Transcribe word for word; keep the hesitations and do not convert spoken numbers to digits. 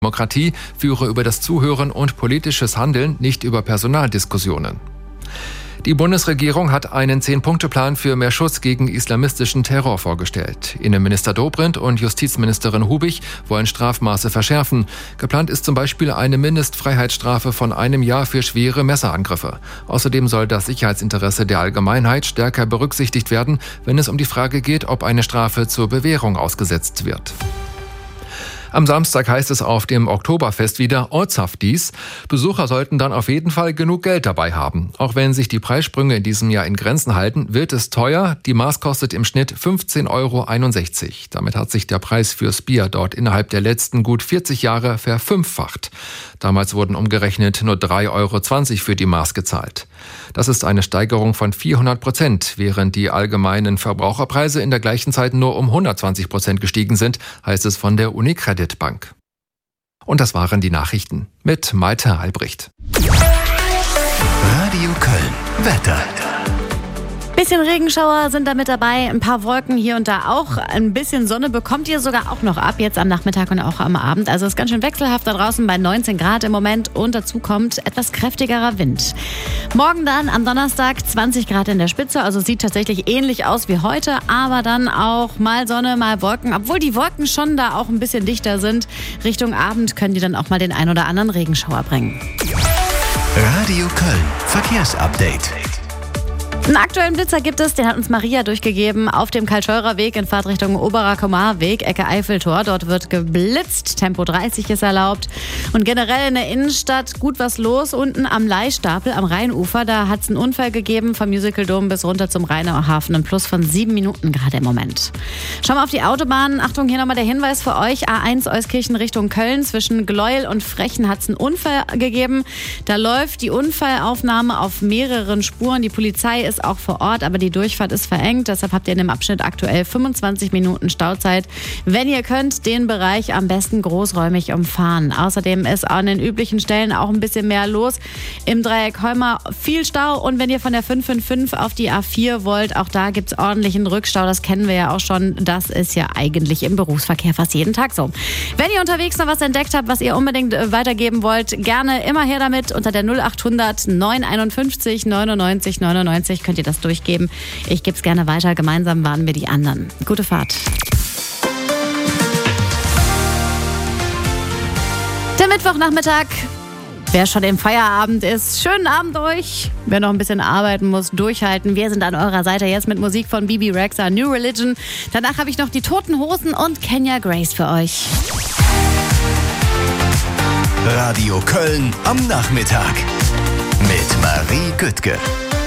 Demokratie führe über das Zuhören und politisches Handeln, nicht über Personaldiskussionen. Die Bundesregierung hat einen Zehn-Punkte-Plan für mehr Schutz gegen islamistischen Terror vorgestellt. Innenminister Dobrindt und Justizministerin Hubig wollen Strafmaße verschärfen. Geplant ist zum Beispiel eine Mindestfreiheitsstrafe von einem Jahr für schwere Messerangriffe. Außerdem soll das Sicherheitsinteresse der Allgemeinheit stärker berücksichtigt werden, wenn es um die Frage geht, ob eine Strafe zur Bewährung ausgesetzt wird. Am Samstag heißt es auf dem Oktoberfest wieder Ortshaftis. Besucher sollten dann auf jeden Fall genug Geld dabei haben. Auch wenn sich die Preissprünge in diesem Jahr in Grenzen halten, wird es teuer. Die Maß kostet im Schnitt fünfzehn Euro einundsechzig. Damit hat sich der Preis fürs Bier dort innerhalb der letzten gut vierzig Jahre verfünffacht. Damals wurden umgerechnet nur drei Euro zwanzig für die Maß gezahlt. Das ist eine Steigerung von vierhundert Prozent, während die allgemeinen Verbraucherpreise in der gleichen Zeit nur um hundertzwanzig Prozent gestiegen sind, heißt es von der Unicredit Bank. Und das waren die Nachrichten mit Malte Albrecht. Radio Köln. Wetter. Bisschen Regenschauer sind da mit dabei, ein paar Wolken hier und da auch. Ein bisschen Sonne bekommt ihr sogar auch noch ab, jetzt am Nachmittag und auch am Abend. Also es ist ganz schön wechselhaft da draußen bei neunzehn Grad im Moment und dazu kommt etwas kräftigerer Wind. Morgen dann am Donnerstag zwanzig Grad in der Spitze, also sieht tatsächlich ähnlich aus wie heute, aber dann auch mal Sonne, mal Wolken. Obwohl die Wolken schon da auch ein bisschen dichter sind, Richtung Abend können die dann auch mal den ein oder anderen Regenschauer bringen. Radio Köln. Verkehrsupdate. Einen aktuellen Blitzer gibt es, den hat uns Maria durchgegeben, auf dem Karl-Scheurer Weg in Fahrtrichtung Oberer-Komar-Weg, Ecke Eiffeltor. Dort wird geblitzt, Tempo dreißig ist erlaubt. Und generell in der Innenstadt gut was los, unten am Leihstapel am Rheinufer. Da hat es einen Unfall gegeben, vom Musical Dom bis runter zum Rheiner Hafen. Ein Plus von sieben Minuten gerade im Moment. Schauen wir auf die Autobahn. Achtung, hier nochmal der Hinweis für euch. A eins Euskirchen Richtung Köln. Zwischen Gleuel und Frechen hat es einen Unfall gegeben. Da läuft die Unfallaufnahme auf mehreren Spuren. Die Polizei ist auch vor Ort, aber die Durchfahrt ist verengt. Deshalb habt ihr in dem Abschnitt aktuell fünfundzwanzig Minuten Stauzeit. Wenn ihr könnt, den Bereich am besten großräumig umfahren. Außerdem ist an den üblichen Stellen auch ein bisschen mehr los. Im Dreieck Heuma viel Stau. Und wenn ihr von der fünf fünf fünf auf die A vier wollt, auch da gibt es ordentlichen Rückstau. Das kennen wir ja auch schon. Das ist ja eigentlich im Berufsverkehr fast jeden Tag so. Wenn ihr unterwegs noch was entdeckt habt, was ihr unbedingt weitergeben wollt, gerne immer her damit. Unter der null achthundert neun einundfünfzig neunundneunzig neunundneunzig könnt ihr das durchgeben. Ich gebe es gerne weiter. Gemeinsam warnen wir die anderen. Gute Fahrt. Der Mittwochnachmittag. Wer schon im Feierabend ist, schönen Abend euch. Wer noch ein bisschen arbeiten muss, durchhalten. Wir sind an eurer Seite jetzt mit Musik von Bibi Rexha, New Religion. Danach habe ich noch die Toten Hosen und Kenya Grace für euch. Radio Köln am Nachmittag mit Marie Güttke.